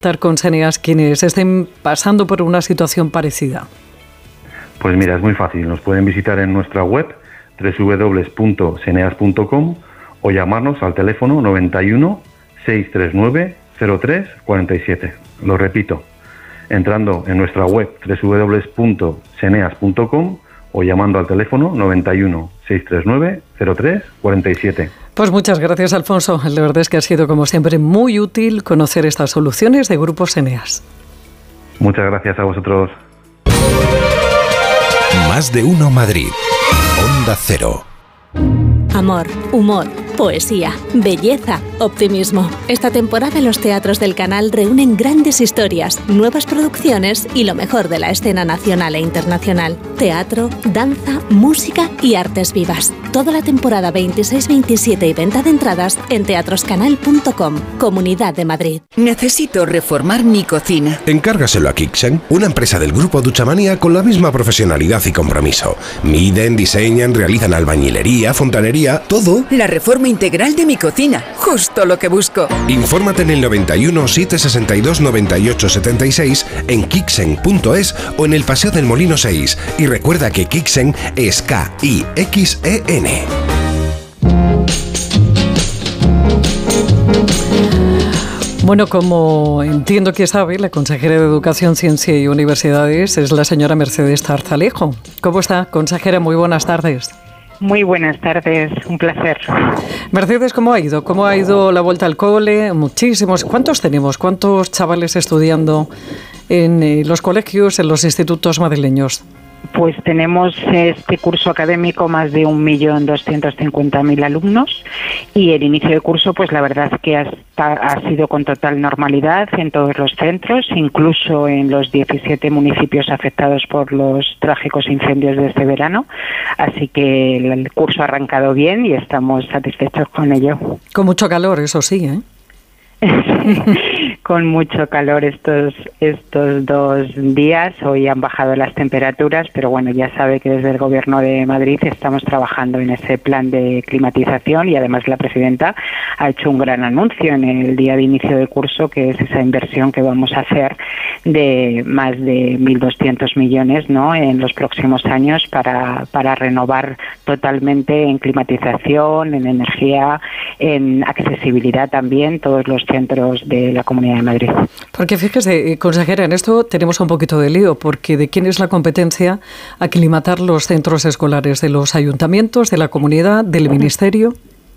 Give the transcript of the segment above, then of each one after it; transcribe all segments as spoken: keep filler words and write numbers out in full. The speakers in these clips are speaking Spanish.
Estar con Seneas quienes estén pasando por una situación parecida. Pues mira, es muy fácil. Nos pueden visitar en nuestra web doble u doble u doble u punto seneas punto com o llamarnos al teléfono noventa y uno, seiscientos treinta y nueve, cero tres cuarenta y siete. Lo repito, entrando en nuestra web doble u doble u doble u punto seneas punto com o llamando al teléfono noventa y uno, seiscientos treinta y nueve, cero tres cuarenta y siete. Pues muchas gracias, Alfonso. La verdad es que ha sido, como siempre, muy útil conocer estas soluciones de Grupo Seneas. Muchas gracias a vosotros. Más de uno Madrid. Onda Cero. Amor, humor, poesía, belleza, optimismo. Esta temporada los teatros del canal reúnen grandes historias, nuevas producciones y lo mejor de la escena nacional e internacional. Teatro, danza, música y artes vivas. Toda la temporada veintiséis veintisiete y venta de entradas en teatroscanal punto com, Comunidad de Madrid. Necesito reformar mi cocina. Encárgaselo a Kixen, una empresa del grupo Duchamanía con la misma profesionalidad y compromiso. Miden, diseñan, realizan albañilería, fontanería, todo. La reforma integral de mi cocina, justo lo que busco. Infórmate en el noventa y uno, setecientos sesenta y dos, noventa y ocho setenta y seis, en kixen punto es o en el Paseo del Molino seis. Y recuerda que Kixen es K I X E N. Bueno, como entiendo que sabe, la consejera de Educación, Ciencia y Universidades es la señora Mercedes Zarzalejo. ¿Cómo está, consejera? Muy buenas tardes. Muy buenas tardes, un placer. Mercedes, ¿cómo ha ido? ¿Cómo ha ido la vuelta al cole? Muchísimos. ¿Cuántos tenemos? ¿Cuántos chavales estudiando en eh, los colegios, en los institutos madrileños? Pues tenemos este curso académico más de un millón doscientos cincuenta mil alumnos y el inicio de curso, pues la verdad es que hasta, ha sido con total normalidad en todos los centros, incluso en los diecisiete municipios afectados por los trágicos incendios de este verano. Así que el curso ha arrancado bien y estamos satisfechos con ello. Con mucho calor, eso sí, ¿eh? Con mucho calor estos estos dos días. Hoy han bajado las temperaturas, pero bueno, ya sabe que desde el Gobierno de Madrid estamos trabajando en ese plan de climatización y además la presidenta ha hecho un gran anuncio en el día de inicio de curso, que es esa inversión que vamos a hacer de más de mil doscientos millones, ¿no?, en los próximos años para, para renovar totalmente en climatización, en energía, en accesibilidad también, todos los centros de la Comunidad de Madrid. Porque fíjese, consejera, en esto tenemos un poquito de lío, porque ¿de quién es la competencia aclimatar los centros escolares? ¿De los ayuntamientos, de la comunidad, del ministerio?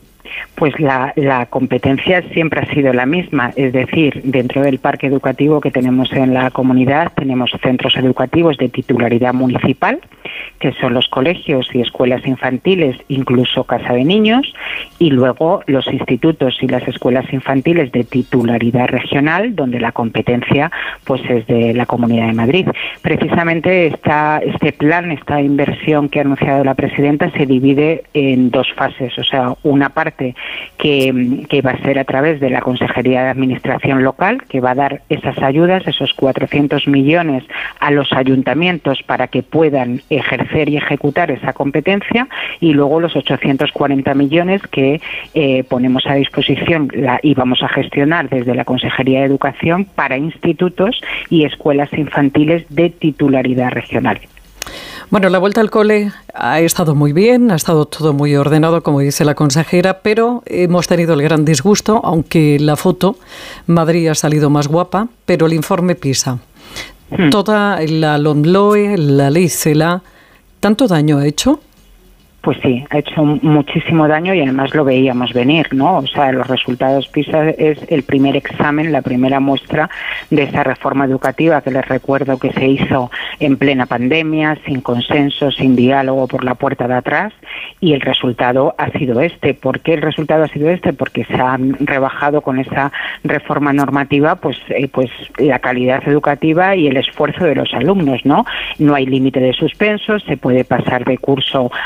Pues la, la competencia siempre ha sido la misma, es decir, dentro del parque educativo que tenemos en la comunidad tenemos centros educativos de titularidad municipal, que son los colegios y escuelas infantiles, incluso casa de niños, y luego los institutos y las escuelas infantiles de titularidad regional, donde la competencia pues es de la Comunidad de Madrid. Precisamente esta, este plan, esta inversión que ha anunciado la presidenta se divide en dos fases, o sea, una parte que, que va a ser a través de la Consejería de Administración Local, que va a dar esas ayudas, esos cuatrocientos millones a los ayuntamientos para que puedan ejercer y ejecutar esa competencia, y luego los ochocientos cuarenta millones que eh, ponemos a disposición la, y vamos a gestionar desde la Consejería de Educación para institutos y escuelas infantiles de titularidad regional. Bueno, la vuelta al cole ha estado muy bien, ha estado todo muy ordenado, como dice la consejera, pero hemos tenido el gran disgusto, aunque la foto, Madrid ha salido más guapa, pero el informe PISA. Hmm. Toda la LOMLOE, la ley CELA, ¿tanto daño ha hecho? Pues sí, ha hecho muchísimo daño y además lo veíamos venir, ¿no? O sea, los resultados PISA es el primer examen, la primera muestra de esa reforma educativa que les recuerdo que se hizo en plena pandemia, sin consenso, sin diálogo, por la puerta de atrás, y el resultado ha sido este. ¿Por qué el resultado ha sido este? Porque se ha rebajado con esa reforma normativa pues, eh, pues la calidad educativa y el esfuerzo de los alumnos, ¿no? No hay límite de suspensos, se puede pasar de curso aunque sea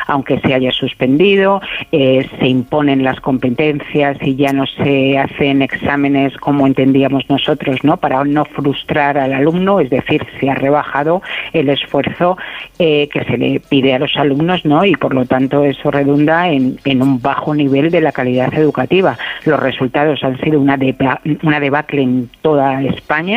se haya suspendido, eh, se imponen las competencias y ya no se hacen exámenes como entendíamos nosotros, ¿no? Para no frustrar al alumno, es decir, se ha rebajado el esfuerzo eh, que se le pide a los alumnos, ¿no? Y por lo tanto eso redunda en, en un bajo nivel de la calidad educativa. Los resultados han sido una, deba- una debacle en toda España.